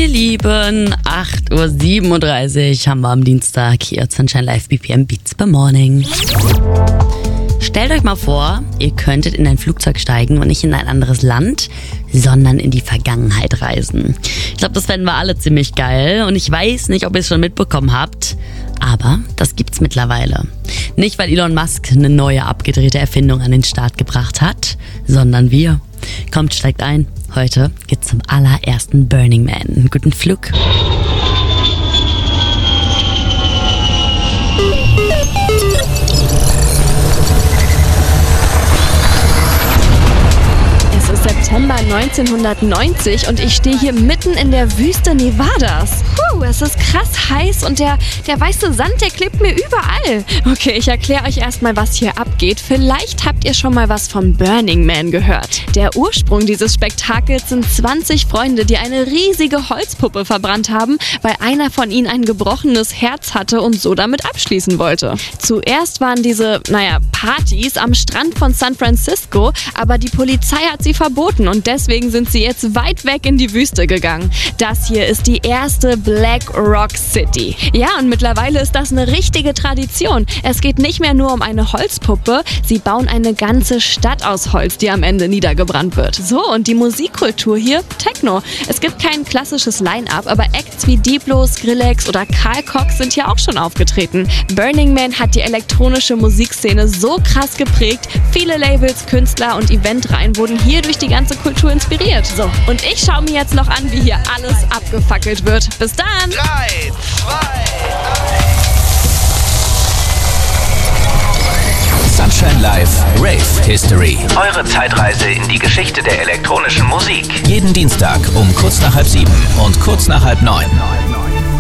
Ihr Lieben, 8:37 Uhr haben wir am Dienstag hier Sunshine Live BPM Beats by Morning. Stellt euch mal vor, ihr könntet in ein Flugzeug steigen und nicht in ein anderes Land, sondern in die Vergangenheit reisen. Ich glaube, das fänden wir alle ziemlich geil und ich weiß nicht, ob ihr es schon mitbekommen habt, aber das gibt's mittlerweile. Nicht, weil Elon Musk eine neue abgedrehte Erfindung an den Start gebracht hat, sondern wir. Kommt, steigt ein. Heute geht's zum allerersten Burning Man. Guten Flug. September 1990 und ich stehe hier mitten in der Wüste Nevadas. Es ist krass heiß und der weiße Sand, der klebt mir überall. Okay, ich erkläre euch erstmal, was hier abgeht. Vielleicht habt ihr schon mal was vom Burning Man gehört. Der Ursprung dieses Spektakels sind 20 Freunde, die eine riesige Holzpuppe verbrannt haben, weil einer von ihnen ein gebrochenes Herz hatte und so damit abschließen wollte. Zuerst waren diese, Partys am Strand von San Francisco, aber die Polizei hat sie verboten und deswegen sind sie jetzt weit weg in die Wüste gegangen. Das hier ist die erste Black Rock City. Ja, und mittlerweile ist das eine richtige Tradition. Es geht nicht mehr nur um eine Holzpuppe, sie bauen eine ganze Stadt aus Holz, die am Ende niedergebrannt wird. So, und die Musikkultur hier, Techno. Es gibt kein klassisches Line-Up, aber Acts wie Diplo, Skrillex oder Carl Cox sind hier auch schon aufgetreten. Burning Man hat die elektronische Musikszene so krass geprägt, viele Labels, Künstler und Eventreihen wurden hier durch die ganze Kultur inspiriert. So, und ich schaue mir jetzt noch an, wie hier alles abgefackelt wird. Bis dann! 3, 2, 1. Sunshine Live Rave History. Eure Zeitreise in die Geschichte der elektronischen Musik. Jeden Dienstag um kurz nach 6:30 und kurz nach 8:30.